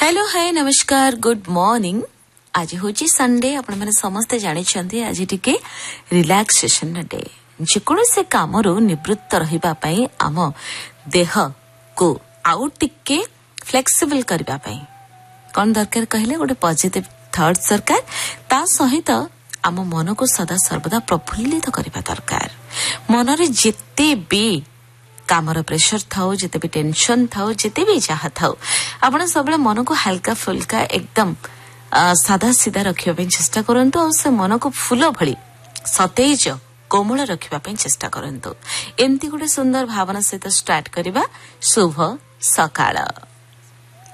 Hello hi नमस्कार good morning. आज हूँ संडे आपण मैंने समस्ते जानी आज टिके रिलैक्सेशन डे। जेकोसी काम निवृत्त रही आम देह को आउ टिके फ्लेक्सिबल करने कौन दरकार कहले गोटे पॉजिटिव थॉट्स दरकार ता सहित आम मन को सदा सर्वदा प्रफुल्लित करने दरकार। मनरे जिते भी कामर प्रेशर थाओ जिते भी टेंशन थाओ जिते भी जहा थाओ आपण सब मन को हल्का फुल्का एकदम सादा सीधा रखिया चेष्टा करंतु और से मन को फूल भली सतेज कोमल रखिया चेष्टा करंतु। एमती गोटे सुंदर भावना सहित स्टार्ट करिबा। शुभ सकाळ।